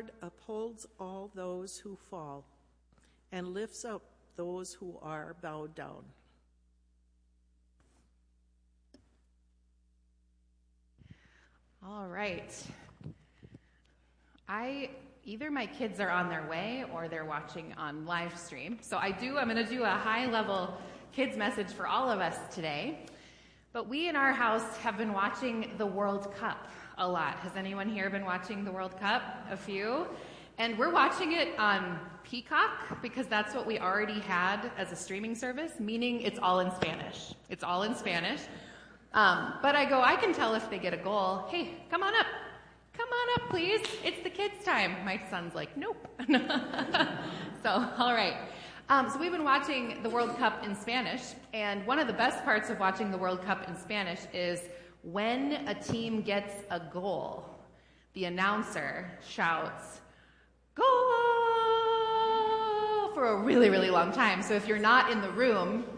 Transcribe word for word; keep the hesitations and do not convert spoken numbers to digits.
Lord upholds all those who fall and lifts up those who are bowed down. All right. I either my kids are on their way or they're watching on live stream. So I do, I'm going to do a high-level kids message for all of us today. But we in our house have been watching the World Cup a lot. Has anyone here been watching the World Cup? A few. And we're watching it on Peacock because that's what we already had as a streaming service, meaning it's all in Spanish. It's all in Spanish. Um, but I go, I can tell if they get a goal. Hey, come on up. Come on up, please. It's the kids' time. My son's like, nope. So, all right. Um, so we've been watching the World Cup in Spanish, and one of the best parts of watching the World Cup in Spanish is when a team gets a goal, the announcer shouts, "Goal!" for a really, really long time. So if you're not in the room